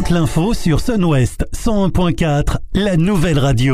toute l'info sur Sun-Ouest 101.4, la nouvelle radio.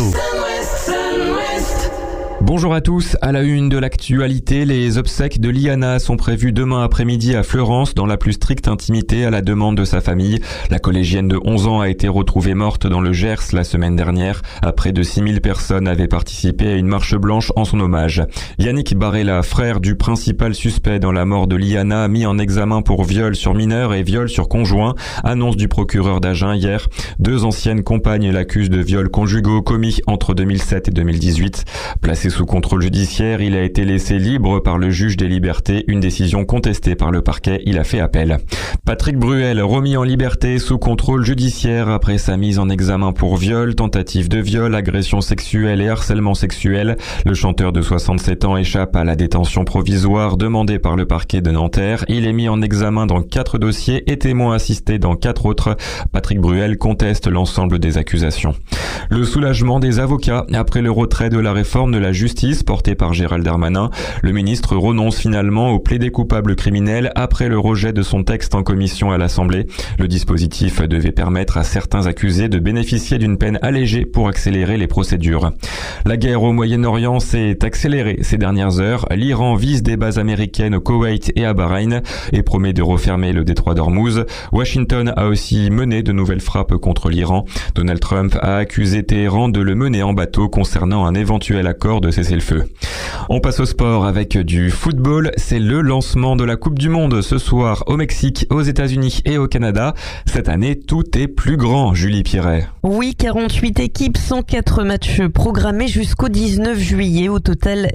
Bonjour à tous, à la une de l'actualité, les obsèques de Liana sont prévues demain après-midi à Fleurance dans la plus stricte intimité à la demande de sa famille. La collégienne de 11 ans a été retrouvée morte dans le Gers la semaine dernière. Près de 6000 personnes avaient participé à une marche blanche en son hommage. Yannick Barella, frère du principal suspect dans la mort de Liana, mis en examen pour viol sur mineur et viol sur conjoint, annonce du procureur d'Agen hier. 2 anciennes compagnes l'accusent de viols conjugaux commis entre 2007 et 2018. Placé sous contrôle judiciaire, il a été laissé libre par le juge des libertés, une décision contestée par le parquet. Il a fait appel. Patrick Bruel, remis en liberté sous contrôle judiciaire après sa mise en examen pour viol, tentative de viol, agression sexuelle et harcèlement sexuel. Le chanteur de 67 ans échappe à la détention provisoire demandée par le parquet de Nanterre. Il est mis en examen dans 4 dossiers et témoin assisté dans 4 autres. Patrick Bruel conteste l'ensemble des accusations. Le soulagement des avocats après le retrait de la réforme de la justice portée par Gérald Darmanin. Le ministre renonce finalement au plaidé coupable criminel après le rejet de son texte en commission à l'Assemblée. Le dispositif devait permettre à certains accusés de bénéficier d'une peine allégée pour accélérer les procédures. La guerre au Moyen-Orient s'est accélérée ces dernières heures. L'Iran vise des bases américaines au Koweït et à Bahreïn et promet de refermer le détroit d'Ormuz. Washington a aussi mené de nouvelles frappes contre l'Iran. Donald Trump a accusé Téhéran de le mener en bateau concernant un éventuel accord de cessez-le-feu. On passe au sport avec du football. C'est le lancement de la Coupe du Monde ce soir au Mexique, aux États-Unis et au Canada. Cette année, tout est plus grand, Julie Pierret. Oui, 48 équipes, 104 matchs programmés jusqu'au 19 juillet. Au total,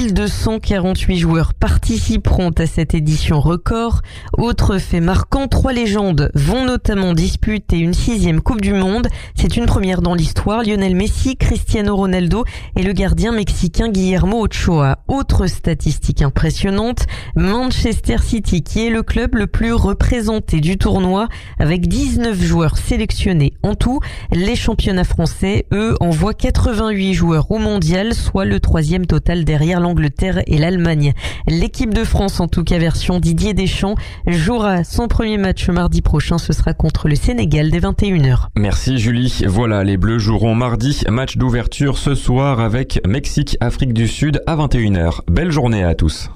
1248 joueurs participeront à cette édition record. Autre fait marquant, 3 légendes vont notamment disputer une 6e Coupe du Monde. C'est une première dans l'histoire. Lionel Messi, Cristiano Ronaldo et le gardien mexicain Guillermo Ochoa. Autre statistique impressionnante, Manchester City, qui est le club le plus représenté du tournoi, avec 19 joueurs sélectionnés en tout. Les championnats français, eux, envoient 88 joueurs au mondial, soit le 3e total derrière l'Angleterre et l'Allemagne. L'équipe de France, en tout cas version Didier Deschamps, jouera son premier match mardi prochain. Ce sera contre le Sénégal dès 21h. Merci Julie. Voilà, les Bleus joueront mardi. Match d'ouverture ce soir avec Mexique-Afrique du Sud à 21h. Belle journée à tous.